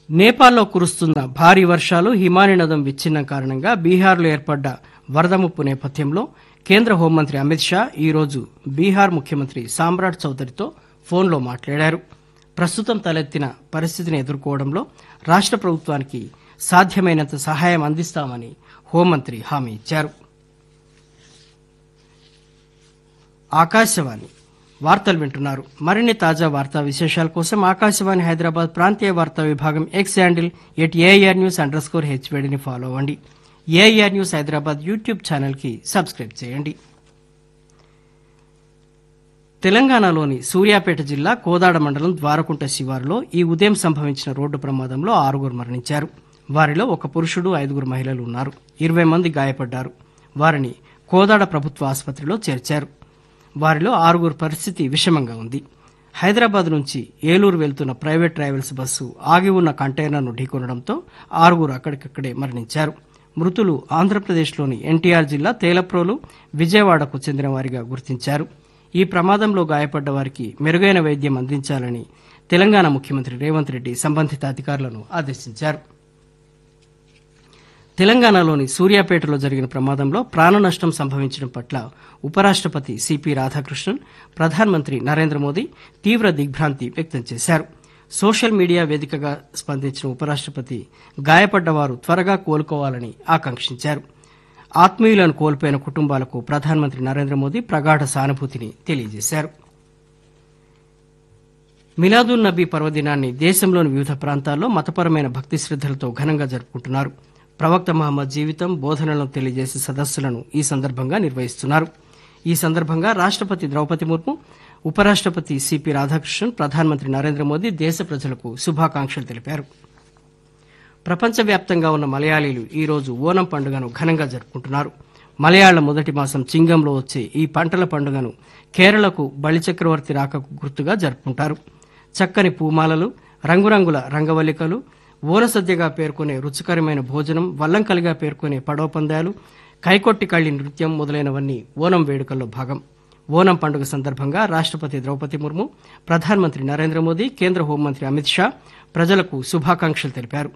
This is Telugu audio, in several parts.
నేపాల్లో కురుస్తున్న భారీ వర్షాలు హిమానీ నదం విచ్ఛిన్నం కారణంగా బీహార్లో ఏర్పడ్డ వరద ముప్పు నేపథ్యంలో కేంద్ర హోంమంత్రి అమిత్ షా ఈరోజు బీహార్ ముఖ్యమంత్రి సామ్రాట్ చౌదరితో ఫోన్లో మాట్లాడారు. ప్రస్తుతం తలెత్తిన పరిస్థితిని ఎదుర్కోవడంలో రాష్ట ప్రభుత్వానికి సాధ్యమైనంత సహాయం అందిస్తామని హోంమంత్రి హామీ ఇచ్చారు. ఆకాశవాణి వార్తలు వింటున్నారు. మరిన్ని తాజా వార్తా విశేషాల కోసం ఆకాశవాణి హైదరాబాద్ ప్రాంతీయ వార్తా విభాగం ఎక్స్ హ్యాండిల్ @AIRnews_HVDని ఫాలో అవ్వండి. AIR news Hyderabad YouTube channel కి సబ్స్క్రైబ్ చేయండి. తెలంగాణలోని సూర్యాపేట జిల్లా కోదాడ మండలం ద్వారకుంట శివారులో ఈ ఉదయం సంభవించిన రోడ్డు ప్రమాదంలో 6 మరణించారు. వారిలో ఒక పురుషుడు 5 మహిళలు ఉన్నారు. 20 మంది గాయపడ్డారు. వారిని కోదాడ ప్రభుత్వ ఆసుపత్రిలో చేర్చారు. వారిలో 6 పరిస్థితి విషమంగా ఉంది. హైదరాబాద్ నుంచి ఏలూరు వెళ్తున్న ప్రైవేట్ ట్రావెల్స్ బస్సు ఆగి ఉన్న కంటైనర్ను ఢీకొనడంతో 6 అక్కడికక్కడే మరణించారు. మృతులు ఆంధ్రప్రదేశ్లోని ఎన్టీఆర్ జిల్లా తేలప్రోలు, విజయవాడకు చెందిన వారిగా గుర్తించారు. ఈ ప్రమాదంలో గాయపడ్డ వారికి మెరుగైన వైద్యం అందించాలని తెలంగాణ ముఖ్యమంత్రి రేవంత్ రెడ్డి సంబంధిత అధికారులను ఆదేశించారు. తెలంగాణలోని సూర్యాపేటలో జరిగిన ప్రమాదంలో ప్రాణ నష్టం సంభవించడం పట్ల ఉపరాష్టపతి సిపి రాధాకృష్ణన్, ప్రధానమంత్రి నరేంద్ర మోదీ తీవ్ర దిగ్భ్రాంతి వ్యక్తం చేశారు. సోషల్ మీడియా వేదికగా స్పందించిన ఉపరాష్టపతి గాయపడ్డవారు త్వరగా కోలుకోవాలని ఆకాంక్షించారు. ఆత్మీయులను కోల్పోయిన కుటుంబాలకు ప్రధానమంత్రి నరేంద్ర మోదీ ప్రగాఢ సానుభూతిని తెలియజేశారు. మిలాదున్ నబీ పర్వదినాన్ని దేశంలోని వివిధ ప్రాంతాల్లో మతపరమైన భక్తి శ్రద్దలతో ఘనంగా జరుపుకుంటున్నారు. ప్రవక్త మహమ్మద్ జీవితం, బోధనలను తెలియజేసే సదస్సులను ఈ సందర్భంగా నిర్వహిస్తున్నారు. ఈ సందర్భంగా రాష్టపతి ద్రౌపది ముర్ము, ఉపరాష్టపతి సిపి రాధాకృష్ణన్, ప్రధానమంత్రి నరేంద్ర మోదీ దేశ ప్రజలకు శుభాకాంక్షలు తెలిపారు. ప్రపంచవ్యాప్తంగా ఉన్న మలయాళీలు ఈ రోజు ఓనం పండుగను ఘనంగా జరుపుకుంటున్నారు. మలయాళ మొదటి మాసం చింగంలో వచ్చే ఈ పంటల పండుగను కేరళకు బలిచక్రవర్తి రాకకు గుర్తుగా జరుపుకుంటారు. చక్కని పూమాలలు, రంగురంగుల రంగవల్లికలు, ఓనసద్యగా పేర్కొనే రుచికరమైన భోజనం, వల్లంకలిగా పేర్కొనే పడవ పందాలు, కైకొట్టి కళ్లి నృత్యం మొదలైనవన్నీ ఓనం వేడుకల్లో భాగం. ఓనం పండుగ సందర్భంగా రాష్టపతి ద్రౌపది ముర్ము, ప్రధానమంత్రి నరేంద్ర మోదీ, కేంద్ర హోంమంత్రి అమిత్ షా ప్రజలకు శుభాకాంక్షలు తెలిపారు.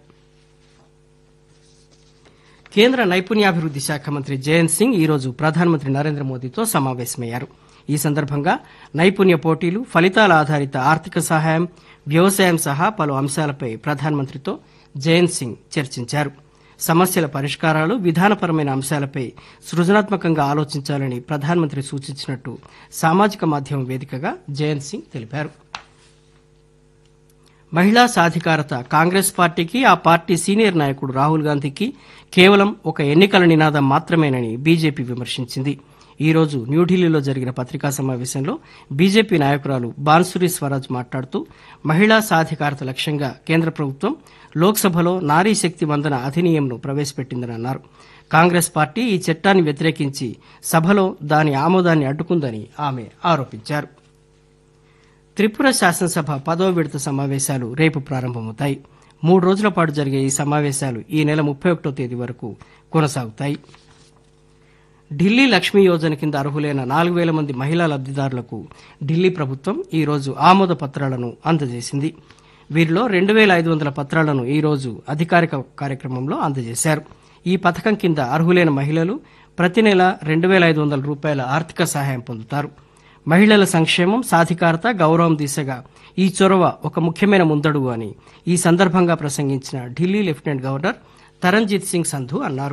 కేంద్ర నైపుణ్యాభివృద్ది శాఖ మంత్రి జయంత్ సింగ్ ఈరోజు ప్రధానమంత్రి నరేంద్ర మోదీతో సమావేశమయ్యారు. ఈ సందర్భంగా నైపుణ్య పోటీలు, ఫలితాల ఆధారిత ఆర్థిక సహాయం, వ్యవసాయం సహా పలు అంశాలపై ప్రధానమంత్రితో జయంత్ సింగ్ చర్చించారు. సమస్యల పరిష్కారాలు, విధానపరమైన అంశాలపై సృజనాత్మకంగా ఆలోచించాలని ప్రధానమంత్రి సూచించినట్టు సామాజిక మాధ్యమం వేదికగా జయంత్ సింగ్ తెలిపారు. మహిళా సాధికారత కాంగ్రెస్ పార్టీకి, ఆ పార్టీ సీనియర్ నాయకుడు రాహుల్ గాంధీకి కేవలం ఒక ఎన్నికల నినాదం మాత్రమేనని బీజేపీ విమర్శించింది. ఈ రోజు న్యూఢిల్లీలో జరిగిన పత్రికా సమావేశంలో బీజేపీ నాయకురాలు బాన్సురి స్వరాజ్ మాట్లాడుతూ, మహిళా సాధికారత లక్ష్యంగా కేంద్ర ప్రభుత్వం లోక్సభలో నారీ శక్తి వందన అధినియంను ప్రవేశపెట్టిందని అన్నారు. కాంగ్రెస్ పార్టీ ఈ చట్టాన్ని వ్యతిరేకించి సభలో దాని ఆమోదాన్ని అడ్డుకుందని ఆమె ఆరోపించారు. త్రిపుర శాసనసభ 10వ విడత సమావేశాలు రేపు ప్రారంభమవుతాయి. 3 రోజుల పాటు జరిగే ఈ సమావేశాలు ఈ నెల 31వ తేదీ వరకు కొనసాగుతాయి. ఢిల్లీ లక్ష్మీ యోజన కింద అర్హులైన 4,000 మంది మహిళా లబ్దిదారులకు ఢిల్లీ ప్రభుత్వం ఈ రోజు ఆమోద పత్రాలను అందజేసింది. వీరిలో 2,500 పత్రాలను ఈ రోజు అధికారిక కార్యక్రమంలో అందజేశారు. ఈ పథకం కింద అర్హులైన మహిళలు ప్రతి నెల ₹2,500 ఆర్థిక సహాయం పొందుతారు. మహిళల సంక్షేమం, సాధికారత, గౌరవం దిశగా ఈ చొరవ ఒక ముఖ్యమైన ముందడుగు అని ఈ సందర్భంగా ప్రసంగించిన ఢిల్లీ లెఫ్టినెంట్ గవర్నర్ తరణ్జిత్ సింగ్ సంధు అన్నారు.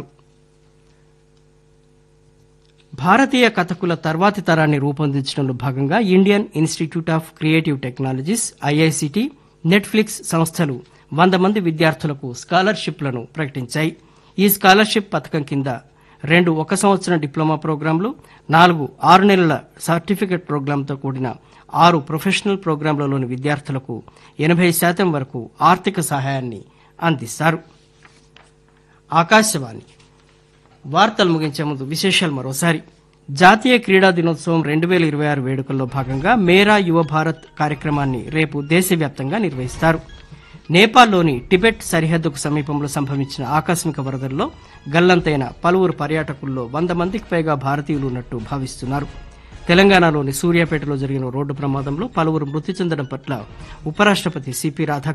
భారతీయ కథకుల తర్వాతి తరాన్ని రూపొందించడంలో భాగంగా Indian institute of creative technologies IICT, Netflix సంస్థలు 100 మంది విద్యార్థులకు స్కాలర్షిప్లను ప్రకటించాయి. ఈ స్కాలర్షిప్ పథకం కింద 2 1 సంవత్సరం డిప్లొమా ప్రోగ్రాంలు, 4 6 నెలల సర్టిఫికెట్ ప్రోగ్రాంతో కూడిన 6 ప్రొఫెషనల్ ప్రోగ్రాంలలోని విద్యార్థులకు 80% వరకు ఆర్థిక సహాయాన్ని అందిస్తారు. ఆకాశవాణి వార్తలు ముగించే ముందు విశేషాలు మరోసారి. జాతీయ క్రీడా దినోత్సవం 2026 వేడుకల్లో భాగంగా మేరా యువ భారత్ కార్యక్రమాన్ని రేపు దేశవ్యాప్తంగా నిర్వహిస్తారు. నేపాల్లోని టిబెట్ సరిహద్దుకు సమీపంలో సంభవించిన ఆకస్మిక వరదల్లో గల్లంతైన పలువురు పర్యాటకుల్లో 100 మందికి పైగా భారతీయులు ఉన్నట్టు భావిస్తున్నారు. తెలంగాణలోని సూర్యాపేటలో జరిగిన రోడ్డు ప్రమాదంలో పలువురు మృతి చెందడం పట్ల ఉపరాష్టపతి సిపి రాధాకృష్ణన్